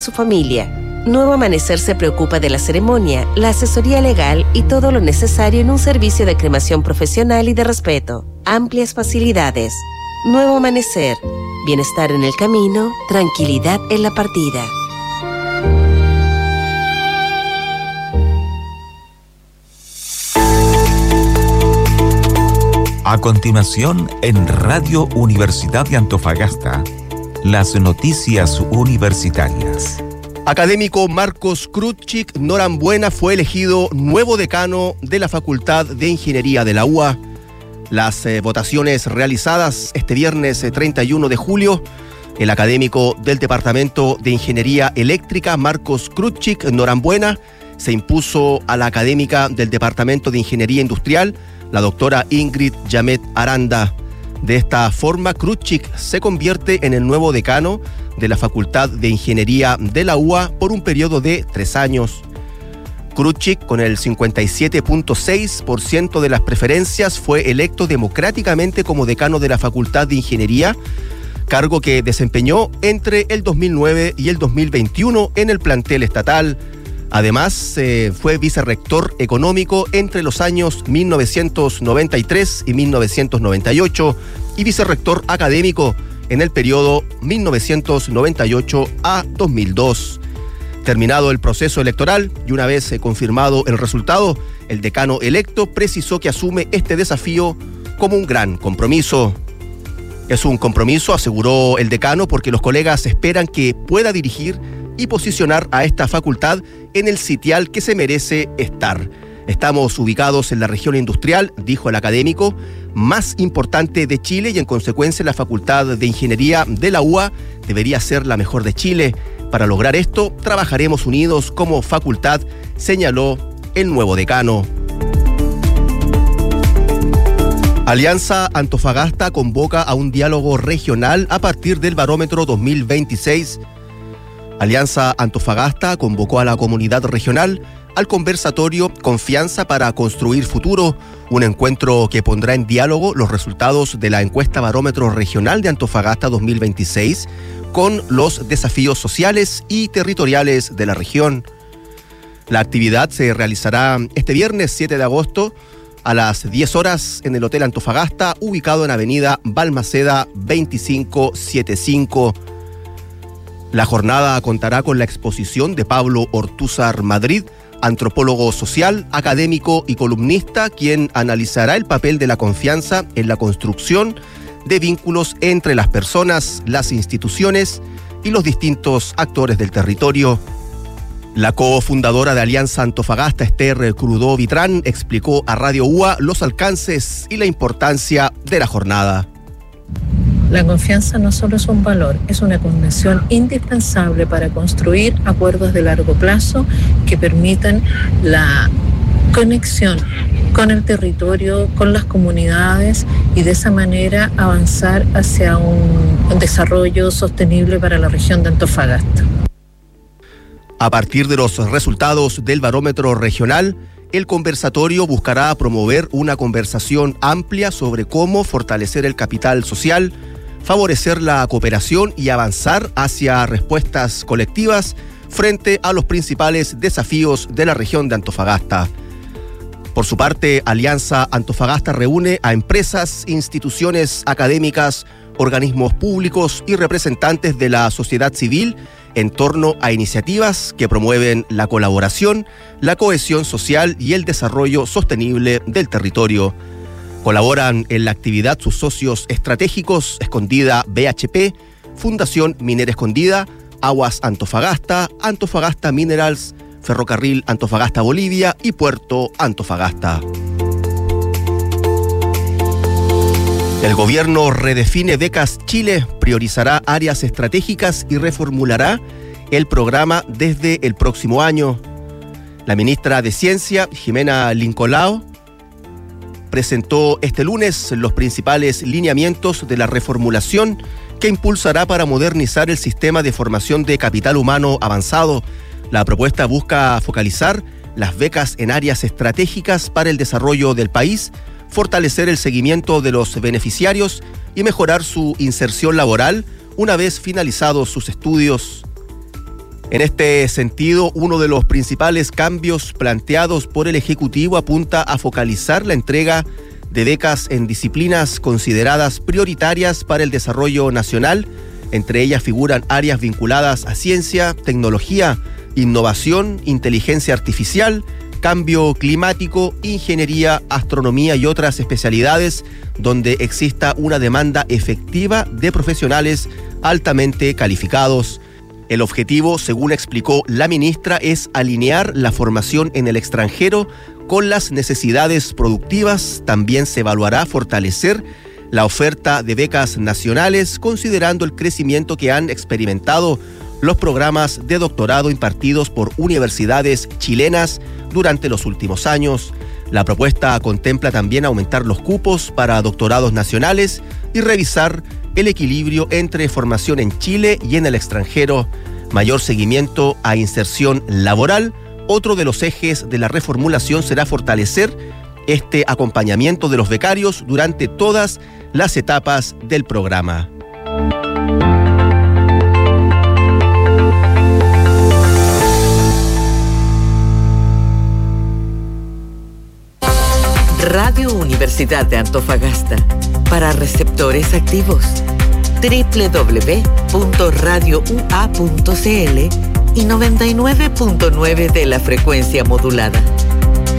su familia. Nuevo Amanecer se preocupa de la ceremonia, la asesoría legal y todo lo necesario en un servicio de cremación profesional y de respeto. Amplias facilidades. Nuevo Amanecer. Bienestar en el camino, tranquilidad en la partida. A continuación, en Radio Universidad de Antofagasta, las noticias universitarias. Académico Marcos Krutchik Norambuena fue elegido nuevo decano de la Facultad de Ingeniería de la UA. Las votaciones realizadas este viernes 31 de julio, el académico del Departamento de Ingeniería Eléctrica, Marcos Krutchik Norambuena, se impuso a la académica del Departamento de Ingeniería Industrial, la doctora Ingrid Yamet Aranda. De esta forma, Krutchik se convierte en el nuevo decano de la Facultad de Ingeniería de la UA por un periodo de 3 años. Krutchik, con el 57.6% de las preferencias, fue electo democráticamente como decano de la Facultad de Ingeniería, cargo que desempeñó entre el 2009 y el 2021 en el plantel estatal. Además, fue vicerrector económico entre los años 1993 y 1998 y vicerrector académico en el periodo 1998 a 2002. Terminado el proceso electoral y una vez confirmado el resultado, el decano electo precisó que asume este desafío como un gran compromiso. Es un compromiso, aseguró el decano, porque los colegas esperan que pueda dirigir y posicionar a esta facultad en el sitial que se merece estar. Estamos ubicados en la región industrial, dijo el académico, más importante de Chile, y en consecuencia la Facultad de Ingeniería de la UA debería ser la mejor de Chile. Para lograr esto, trabajaremos unidos como facultad, señaló el nuevo decano. Alianza Antofagasta convoca a un diálogo regional a partir del barómetro 2026. Alianza Antofagasta convocó a la comunidad regional al conversatorio Confianza para Construir Futuro, un encuentro que pondrá en diálogo los resultados de la encuesta Barómetro Regional de Antofagasta 2026 con los desafíos sociales y territoriales de la región. La actividad se realizará este viernes 7 de agosto a las 10 horas en el Hotel Antofagasta, ubicado en Avenida Balmaceda 2575. La jornada contará con la exposición de Pablo Ortúzar Madrid, antropólogo social, académico y columnista, quien analizará el papel de la confianza en la construcción de vínculos entre las personas, las instituciones y los distintos actores del territorio. La cofundadora de Alianza Antofagasta, Esther Crudó Vitrán, explicó a Radio UA los alcances y la importancia de la jornada. La confianza no solo es un valor, es una condición indispensable para construir acuerdos de largo plazo que permitan la conexión con el territorio, con las comunidades, y de esa manera avanzar hacia un desarrollo sostenible para la región de Antofagasta. A partir de los resultados del barómetro regional, el conversatorio buscará promover una conversación amplia sobre cómo fortalecer el capital social, favorecer la cooperación y avanzar hacia respuestas colectivas frente a los principales desafíos de la región de Antofagasta. Por su parte, Alianza Antofagasta reúne a empresas, instituciones académicas, organismos públicos y representantes de la sociedad civil en torno a iniciativas que promueven la colaboración, la cohesión social y el desarrollo sostenible del territorio. Colaboran en la actividad sus socios estratégicos Escondida BHP, Fundación Minera Escondida, Aguas Antofagasta, Antofagasta Minerals, Ferrocarril Antofagasta Bolivia y Puerto Antofagasta. El gobierno redefine Becas Chile, priorizará áreas estratégicas y reformulará el programa desde el próximo año. La ministra de Ciencia, Jimena Lincolao, presentó este lunes los principales lineamientos de la reformulación que impulsará para modernizar el sistema de formación de capital humano avanzado. La propuesta busca focalizar las becas en áreas estratégicas para el desarrollo del país, fortalecer el seguimiento de los beneficiarios y mejorar su inserción laboral una vez finalizados sus estudios. En este sentido, uno de los principales cambios planteados por el Ejecutivo apunta a focalizar la entrega de becas en disciplinas consideradas prioritarias para el desarrollo nacional. Entre ellas figuran áreas vinculadas a ciencia, tecnología, innovación, inteligencia artificial, cambio climático, ingeniería, astronomía y otras especialidades donde exista una demanda efectiva de profesionales altamente calificados. El objetivo, según explicó la ministra, es alinear la formación en el extranjero con las necesidades productivas. También se evaluará fortalecer la oferta de becas nacionales, considerando el crecimiento que han experimentado los programas de doctorado impartidos por universidades chilenas durante los últimos años. La propuesta contempla también aumentar los cupos para doctorados nacionales y revisar el equilibrio entre formación en Chile y en el extranjero, mayor seguimiento a inserción laboral. Otro de los ejes de la reformulación será fortalecer este acompañamiento de los becarios durante todas las etapas del programa. Radio Universidad de Antofagasta, para receptores activos, www.radioua.cl y 99.9 de la frecuencia modulada.